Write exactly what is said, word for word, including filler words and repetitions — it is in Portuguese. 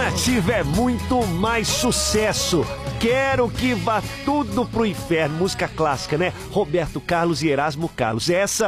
Nativa é muito mais sucesso. Quero que vá tudo pro inferno. Música clássica, né? Roberto Carlos e Erasmo Carlos. Essa